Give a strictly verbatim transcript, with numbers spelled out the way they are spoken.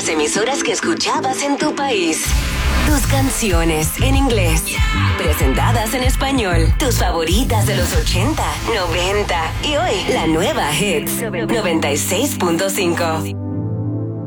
las emisoras que escuchabas en tu país. Tus canciones en inglés, presentadas en español. Tus favoritas de los ochenta, noventa y hoy la nueva Hits noventa y seis punto cinco.